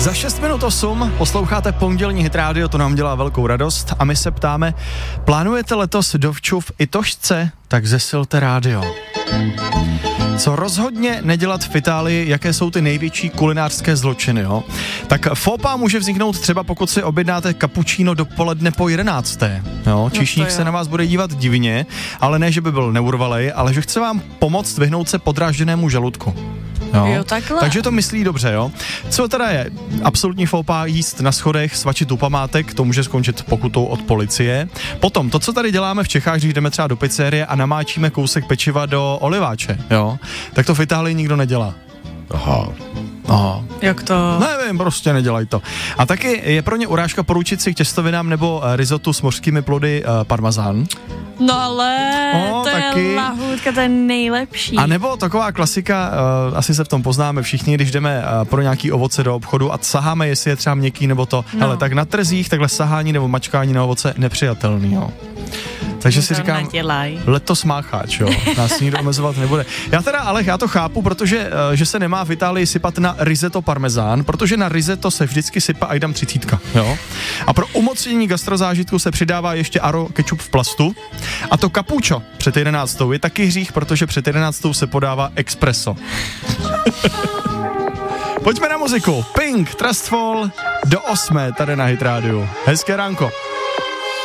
Za 6:08 posloucháte pondělní Hit Radio, to nám dělá velkou radost a my se ptáme, plánujete letos do Včuv i Tošce? Tak zesilte rádio. Co rozhodně nedělat v Itálii, jaké jsou ty největší kulinářské zločiny, jo? Tak fópa může vzniknout třeba pokud si objednáte cappuccino dopoledne po 11. Jo? Číšník se na vás bude dívat divně, ale ne, že by byl neurvalej, ale že chce vám pomoct vyhnout se podrážděnému žaludku. Jo, takže to myslí dobře, jo. Co teda je absolutní fópa jíst na schodech, svačit u památek, to může skončit pokutou od policie. Potom to, co tady děláme v Čechách, když jdeme třeba do pizzerie a namáčíme kousek pečiva do oliváče, jo, tak to v Itálii nikdo nedělá. Aha. Jak to? Nevím, prostě nedělají to. A taky je pro ně urážka poručit si k těstovinám nebo risottu s mořskými plody parmazán. No ale to taky. je lahůdka, to je nejlepší. A nebo taková klasika, asi se v tom poznáme všichni, když jdeme pro nějaký ovoce do obchodu a saháme, jestli je třeba měkký nebo to. No. Hele, tak na trzích takhle sahání nebo mačkání na ovoce nepřijatelný, jo. Takže si říkám, nedělaj. letos mácháč, jo, nás nikdo omezovat nebude. Já to chápu, protože že se nemá v Itálii sypat na risotto parmezán, protože na risotto se vždycky sypá ajdam 30, jo. A pro umocnění gastrozážitku se přidává ještě aro kečup v plastu. A to cappuccio před 11. je taky hřích, protože před 11. se podává espresso. Pojďme na muziku. Pink, Trustful do 8. tady na Hit Radio. Hezké ránko.